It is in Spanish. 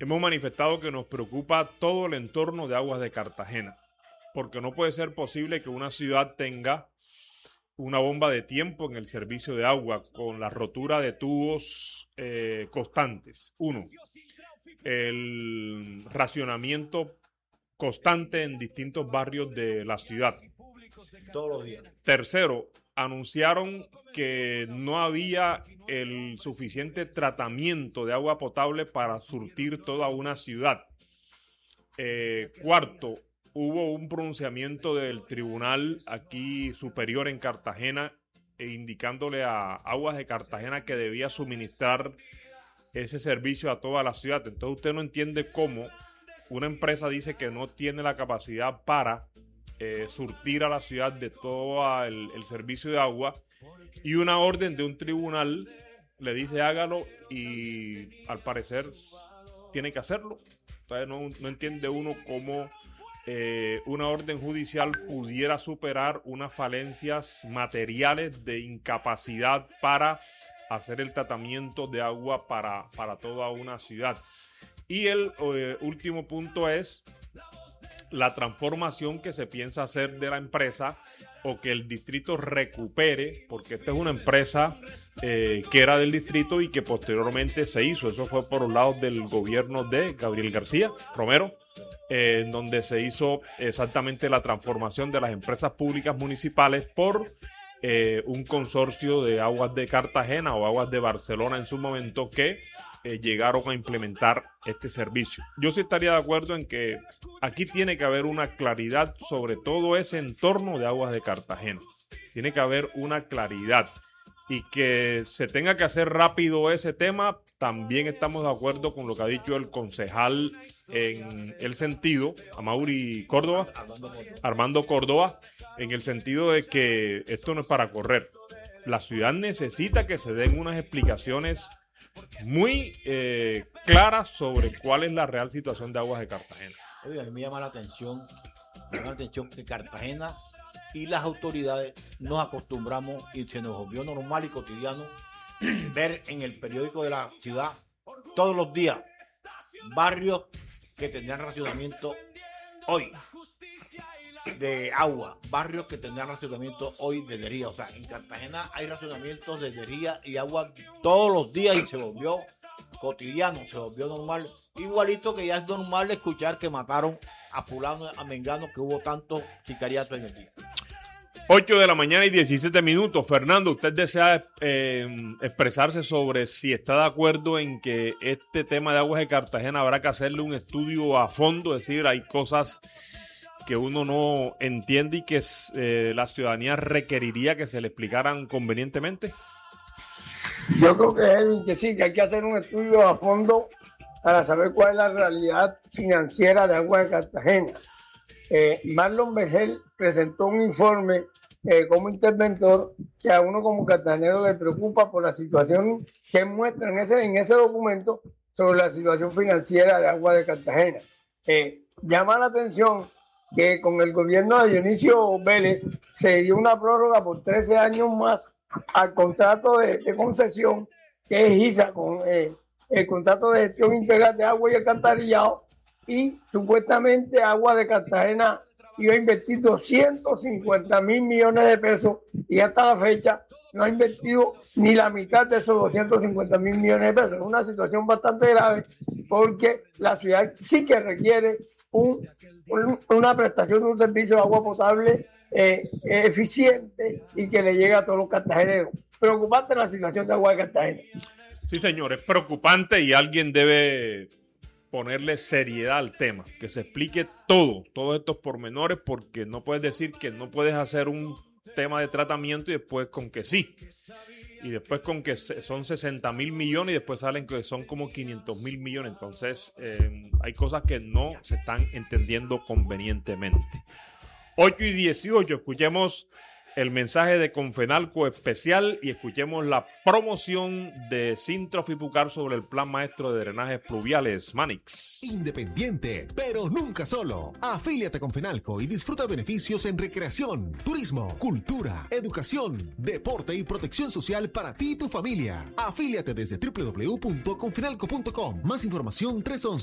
hemos manifestado que nos preocupa todo el entorno de Aguas de Cartagena, porque no puede ser posible que una ciudad tenga una bomba de tiempo en el servicio de agua con la rotura de tubos constantes. Uno, el racionamiento constante en distintos barrios de la ciudad. Todos los días. Tercero, anunciaron que no había el suficiente tratamiento de agua potable para surtir toda una ciudad. Cuarto, hubo un pronunciamiento del tribunal aquí superior en Cartagena indicándole a Aguas de Cartagena que debía suministrar ese servicio a toda la ciudad. Entonces usted no entiende cómo una empresa dice que no tiene la capacidad para surtir a la ciudad de todo el servicio de agua, y una orden de un tribunal le dice hágalo y al parecer tiene que hacerlo. Entonces no entiende uno cómo una orden judicial pudiera superar unas falencias materiales de incapacidad para hacer el tratamiento de agua para toda una ciudad. Y el último punto es la transformación que se piensa hacer de la empresa, o que el distrito recupere, porque esta es una empresa que era del distrito y que posteriormente se hizo. Eso fue por un lado del gobierno de Gabriel García Romero, en donde se hizo exactamente la transformación de las empresas públicas municipales por un consorcio de Aguas de Cartagena o Aguas de Barcelona en su momento, que llegaron a implementar este servicio. Yo sí estaría de acuerdo en que aquí tiene que haber una claridad sobre todo ese entorno de Aguas de Cartagena. Tiene que haber una claridad, y que se tenga que hacer rápido ese tema. También estamos de acuerdo con lo que ha dicho el concejal en el sentido, Armando Córdoba, en el sentido de que esto no es para correr. La ciudad necesita que se den unas explicaciones muy claras sobre cuál es la real situación de Aguas de Cartagena. Oye, a mí me llama la atención que Cartagena y las autoridades nos acostumbramos y se nos volvió normal y cotidiano ver en el periódico de la ciudad todos los días barrios que tendrían racionamiento hoy de agua, barrios que tendrán racionamiento hoy de energía. O sea, en Cartagena hay racionamientos de energía y agua todos los días, y se volvió cotidiano, se volvió normal. Igualito que ya es normal escuchar que mataron a fulano, a mengano, que hubo tanto sicariato en el día. 8 de la mañana y 17 minutos. Fernando, usted desea expresarse sobre si está de acuerdo en que este tema de Aguas de Cartagena habrá que hacerle un estudio a fondo, es decir, hay cosas que uno no entiende y que la ciudadanía requeriría que se le explicaran convenientemente. Yo creo que sí, que hay que hacer un estudio a fondo para saber cuál es la realidad financiera de Aguas de Cartagena. Marlon Vergel presentó un informe como interventor que a uno como cartagenero le preocupa por la situación que muestra en ese documento sobre la situación financiera de Aguas de Cartagena. Llama la atención que con el gobierno de Dionisio Vélez se dio una prórroga por 13 años más al contrato de concesión que es ISA, con el contrato de gestión integral de agua y alcantarillado, y supuestamente Aguas de Cartagena iba a invertir 250.000 millones de pesos, y hasta la fecha no ha invertido ni la mitad de esos 250.000 millones de pesos. Es una situación bastante grave, porque la ciudad sí que requiere una prestación de un servicio de agua potable eficiente y que le llegue a todos los cartageneros. Preocupante la situación de Aguas de Cartagena. Sí, señor, es preocupante y alguien debe ponerle seriedad al tema, que se explique todos estos pormenores, porque no puedes decir que no puedes hacer un tema de tratamiento y después con que sí, y después con que son 60.000 millones y después salen que son como 500.000 millones. Entonces hay cosas que no se están entendiendo convenientemente. 8 y 18, escuchemos el mensaje de Confenalco especial y escuchemos la promoción de Sintro Fipucar sobre el plan maestro de drenajes pluviales Manix. Independiente, pero nunca solo. Afíliate con Fenalco y disfruta beneficios en recreación, turismo, cultura, educación, deporte y protección social para ti y tu familia. Afíliate desde www.confenalco.com. Más información 311